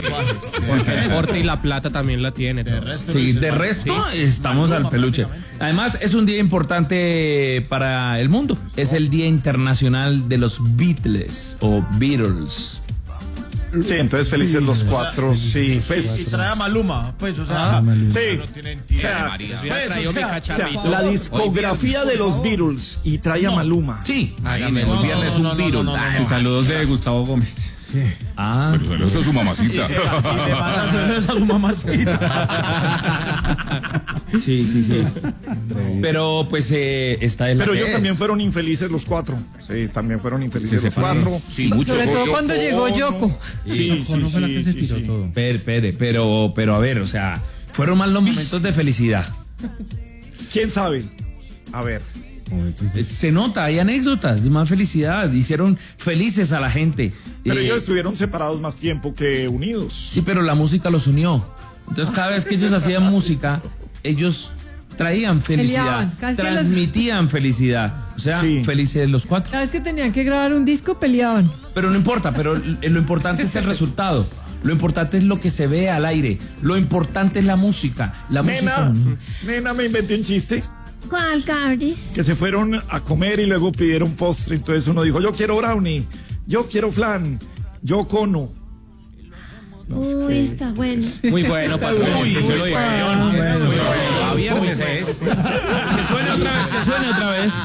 Porque el porte y la plata también la tiene. Sí, de resto estamos al peluche. Además, es un día importante para el mundo. Es el Día Internacional de los Beatles o Beatles. Sí, entonces felices los cuatro, sí. Pues, y trae a Maluma, pues, o sea, sí. O sea, La discografía de los Beatles y trae a Maluma. Sí, Hágame el viernes un Beatle. Saludos de Gustavo Gómez. Ah, Pero saludos a su mamacita. y se manda saludos a su mamacita. sí. Pero pues está el. Pero ellos también fueron infelices los cuatro. Sí, también fueron infelices los cuatro. Sí, mucho. Sobre todo cuando llegó Yoko. Sí. Pero a ver, o sea, fueron más los momentos de felicidad. ¿Quién sabe? A ver. Se nota, hay anécdotas de más felicidad, hicieron felices a la gente. Pero ellos estuvieron separados más tiempo que unidos. Sí, pero la música los unió. Entonces cada vez que ellos hacían música, ellos traían felicidad, Peleaban, transmitían felicidad. O sea, felices los cuatro. Cada vez que tenían que grabar un disco peleaban. Pero no importa, pero lo importante es el resultado. Lo importante es lo que se ve al aire. Lo importante es la música. Nena, me inventé un chiste. ¿Cuál, Cabris? Que se fueron a comer y luego pidieron postre. Entonces uno dijo, yo quiero brownie, yo quiero flan, yo cono. Uy, está bueno. Muy bueno, Paco. Eso lo digo yo. A viernes es. Que suene otra vez.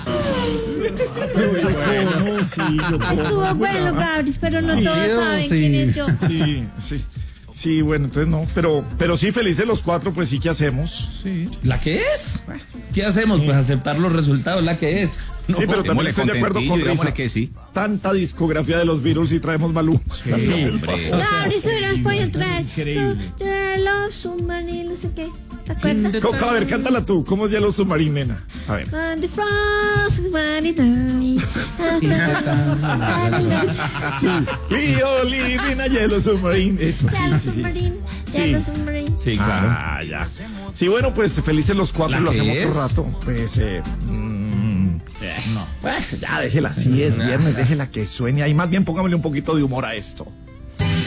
Estuvo bueno, Cabris, pero no todos saben quién es yo. Sí, bueno, entonces no, pero sí, felices los cuatro, pues sí, ¿qué hacemos? Sí. ¿La que es? ¿Qué hacemos? Pues aceptar los resultados, la que es. No, sí, pero también estoy de acuerdo con Risa. Que sí. Tanta discografía de los Beatles y traemos Maluma. Sí, hombre. Cabris, hubieras podido traer Yellow Submarine, no sé qué. ¿Te acuerdas? A ver, cántala tú. ¿Cómo es Yellow Submarine, nena? A ver. On the frost, when it dies. We all live in a Yellow Submarine. Eso, Yellow Submarine. Yellow Submarine. Sí, claro. Ah, ya. Sí, bueno, pues felices los cuatro, lo hacemos otro rato. Pues, no. Ya, déjela así, es viernes, déjela que suene ahí. Más bien póngamele un poquito de humor a esto.